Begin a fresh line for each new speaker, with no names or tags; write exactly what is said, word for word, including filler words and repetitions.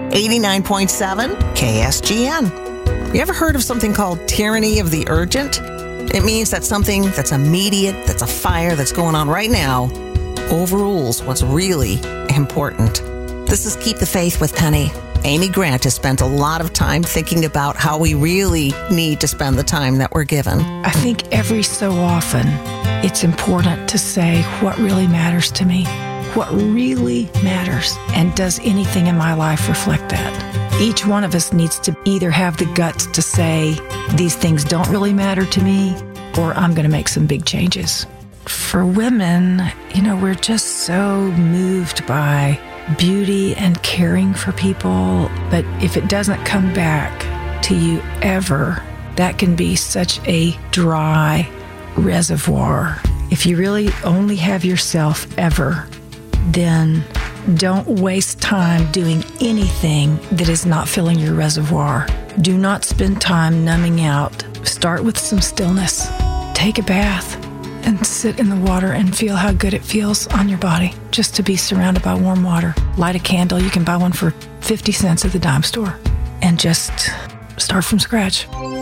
eighty-nine point seven K S G N. You ever heard of something called tyranny of the urgent? It means that something that's immediate, that's a fire that's going on right now, overrules what's really important. This is Keep the Faith with Penny. Amy Grant has spent a lot of time thinking about how we really need to spend the time that we're given.
I think every so often, it's important to say what really matters to me, what really matters, and does anything in my life reflect that? Each one of us needs to either have the guts to say, these things don't really matter to me, or I'm going to make some big changes. For women, you know, we're just so moved by beauty and caring for people, but if it doesn't come back to you ever, that can be such a dry reservoir. If you really only have yourself ever, then don't waste time doing anything that is not filling your reservoir. Do not spend time numbing out. Start with some stillness. Take a bath and sit in the water and feel how good it feels on your body just to be surrounded by warm water. Light a candle. You can buy one for fifty cents at the dime store and just start from scratch.